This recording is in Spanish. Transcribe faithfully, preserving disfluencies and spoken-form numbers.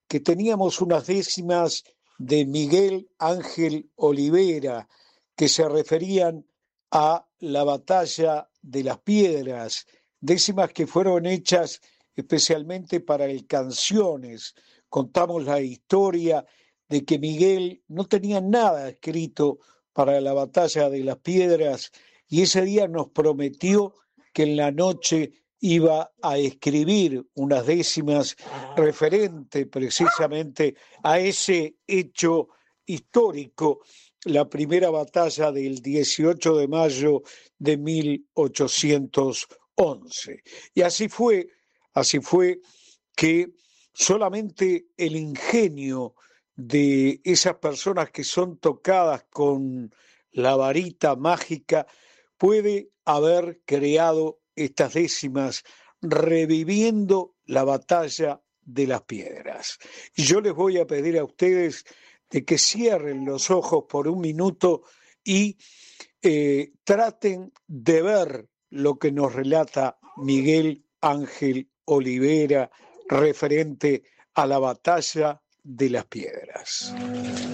que teníamos unas décimas de Miguel Ángel Olivera que se referían a la batalla de las piedras, décimas que fueron hechas especialmente para el Canciones. Contamos la historia de que Miguel no tenía nada escrito para la batalla de las piedras y ese día nos prometió que en la noche iba a escribir unas décimas referente precisamente a ese hecho histórico, la primera batalla del dieciocho de mayo de mil ochocientos once. Y así fue, así fue que solamente el ingenio de esas personas que son tocadas con la varita mágica puede haber creado estas décimas reviviendo la batalla de las piedras. Y yo les voy a pedir a ustedes de que cierren los ojos por un minuto y eh, traten de ver lo que nos relata Miguel Ángel Olivera referente a la batalla de las piedras.